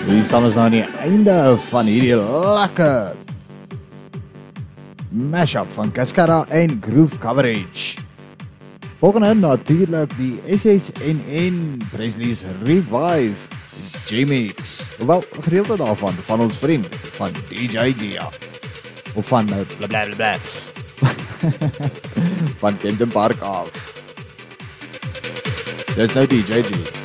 Hier staan ons nou aan die einde van hierdie lekker mashup van Cascada en Groove Coverage. Volgende natuurlijk die SSNN Presley's Revive J-Mix. Hoewel, een gedeelte daarvan, van ons vriend, van DJ Gia. Of van blablabla. Van Kenton Park af. Dis nou DJ G.